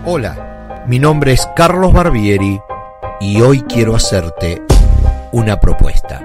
Hola, mi nombre es Carlos Barbieri y hoy quiero hacerte una propuesta.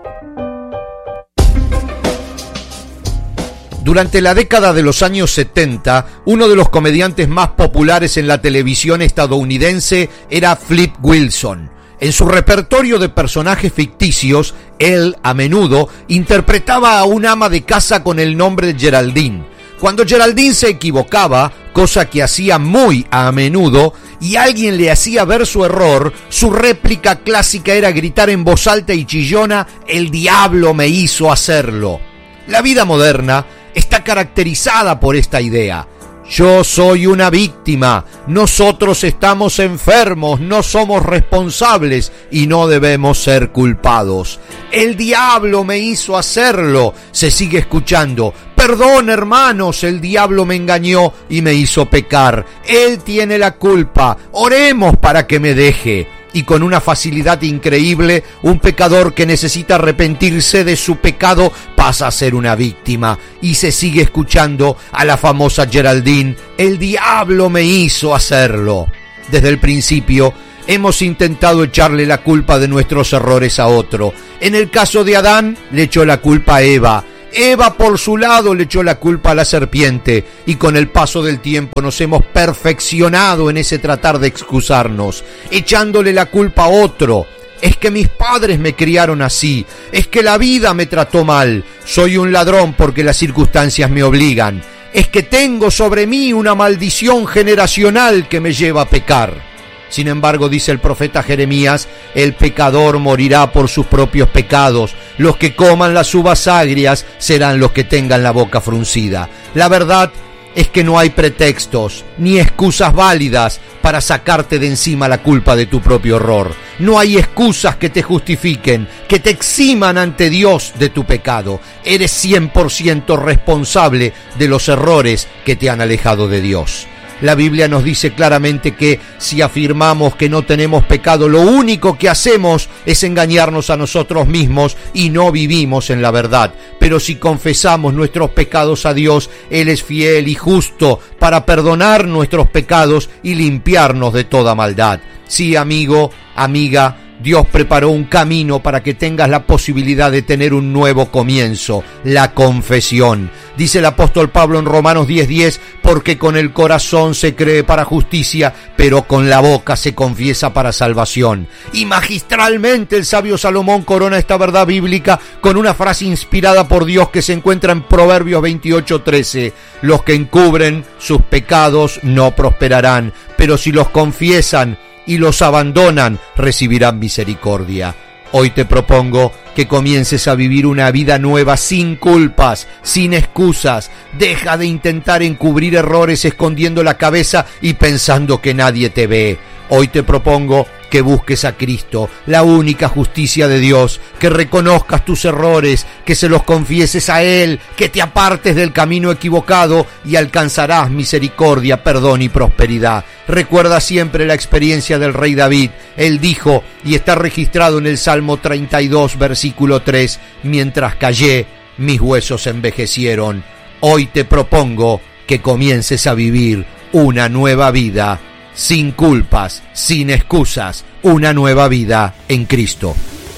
Durante la década de los años 70, uno de los comediantes más populares en la televisión estadounidense era Flip Wilson. En su repertorio de personajes ficticios, él, a menudo, interpretaba a una ama de casa con el nombre de Geraldine. Cuando Geraldine se equivocaba, cosa que hacía muy a menudo, y alguien le hacía ver su error, su réplica clásica era gritar en voz alta y chillona: «El diablo me hizo hacerlo». La vida moderna está caracterizada por esta idea. Yo soy una víctima, nosotros estamos enfermos, no somos responsables y no debemos ser culpados. El diablo me hizo hacerlo, se sigue escuchando. Perdón, hermanos, el diablo me engañó y me hizo pecar. Él tiene la culpa, oremos para que me deje. Y con una facilidad increíble, un pecador que necesita arrepentirse de su pecado pasa a ser una víctima. Y se sigue escuchando a la famosa Geraldine: el diablo me hizo hacerlo. Desde el principio hemos intentado echarle la culpa de nuestros errores a otro. En el caso de Adán, le echó la culpa a Eva. Eva, por su lado, le echó la culpa a la serpiente, y con el paso del tiempo nos hemos perfeccionado en ese tratar de excusarnos, echándole la culpa a otro. Es que mis padres me criaron así, es que la vida me trató mal, soy un ladrón porque las circunstancias me obligan, es que tengo sobre mí una maldición generacional que me lleva a pecar. Sin embargo, dice el profeta Jeremías, el pecador morirá por sus propios pecados. Los que coman las uvas agrias serán los que tengan la boca fruncida. La verdad es que no hay pretextos ni excusas válidas para sacarte de encima la culpa de tu propio error. No hay excusas que te justifiquen, que te eximan ante Dios de tu pecado. Eres 100% responsable de los errores que te han alejado de Dios. La Biblia nos dice claramente que si afirmamos que no tenemos pecado, lo único que hacemos es engañarnos a nosotros mismos y no vivimos en la verdad. Pero si confesamos nuestros pecados a Dios, Él es fiel y justo para perdonar nuestros pecados y limpiarnos de toda maldad. Sí, amigo, amiga, Dios preparó un camino para que tengas la posibilidad de tener un nuevo comienzo, la confesión. Dice el apóstol Pablo en Romanos 10:10, porque con el corazón se cree para justicia, pero con la boca se confiesa para salvación. Y magistralmente el sabio Salomón corona esta verdad bíblica con una frase inspirada por Dios que se encuentra en Proverbios 28:13. Los que encubren sus pecados no prosperarán, pero si los confiesan y los abandonan, recibirán misericordia. Hoy te propongo que comiences a vivir una vida nueva sin culpas, sin excusas. Deja de intentar encubrir errores escondiendo la cabeza y pensando que nadie te ve. Hoy te propongo que busques a Cristo, la única justicia de Dios, que reconozcas tus errores, que se los confieses a Él, que te apartes del camino equivocado y alcanzarás misericordia, perdón y prosperidad. Recuerda siempre la experiencia del rey David. Él dijo, y está registrado en el Salmo 32, versículo 3, mientras callé, mis huesos envejecieron. Hoy te propongo que comiences a vivir una nueva vida, sin culpas, sin excusas, una nueva vida en Cristo.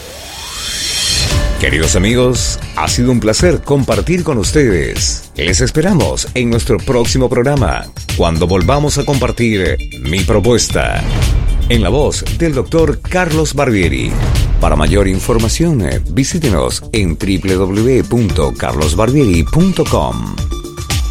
Queridos amigos, ha sido un placer compartir con ustedes. Les esperamos en nuestro próximo programa, cuando volvamos a compartir Mi Propuesta, en la voz del Dr. Carlos Barbieri. Para mayor información, visítenos en www.carlosbarbieri.com.